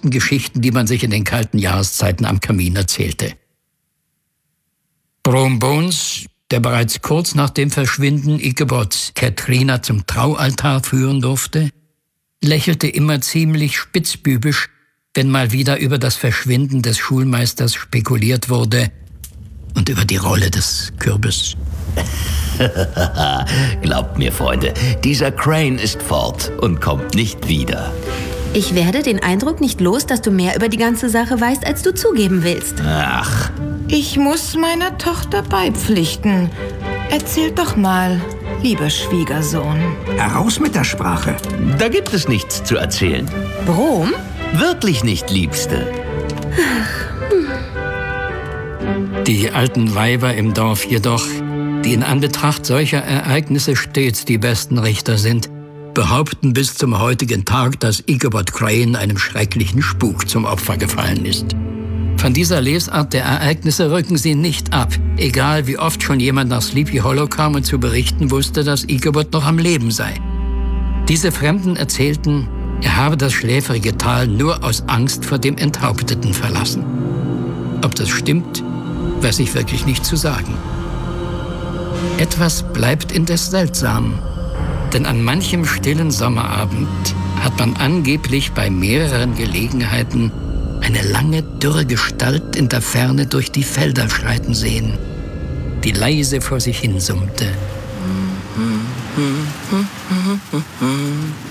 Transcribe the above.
verrücktesten Geschichten, die man sich in den kalten Jahreszeiten am Kamin erzählte. Brom Bones, der bereits kurz nach dem Verschwinden Ichabod's Katrina zum Traualtar führen durfte, lächelte immer ziemlich spitzbübisch, wenn mal wieder über das Verschwinden des Schulmeisters spekuliert wurde und über die Rolle des Kürbis. Glaubt mir, Freunde, dieser Crane ist fort und kommt nicht wieder. Ich werde den Eindruck nicht los, dass du mehr über die ganze Sache weißt, als du zugeben willst. Ach. Ich muss meiner Tochter beipflichten. Erzähl doch mal, lieber Schwiegersohn. Heraus mit der Sprache. Da gibt es nichts zu erzählen. Brom? Wirklich nicht, Liebste. Die alten Weiber im Dorf jedoch, die in Anbetracht solcher Ereignisse stets die besten Richter sind, behaupten bis zum heutigen Tag, dass Ichabod Crane einem schrecklichen Spuk zum Opfer gefallen ist. Von dieser Lesart der Ereignisse rücken sie nicht ab, egal wie oft schon jemand nach Sleepy Hollow kam und zu berichten wusste, dass Ichabod noch am Leben sei. Diese Fremden erzählten, er habe das schläfrige Tal nur aus Angst vor dem Enthaupteten verlassen. Ob das stimmt, weiß ich wirklich nicht zu sagen. Etwas bleibt indes seltsam, denn an manchem stillen Sommerabend hat man angeblich bei mehreren Gelegenheiten eine lange, dürre Gestalt in der Ferne durch die Felder schreiten sehen, die leise vor sich hin summte.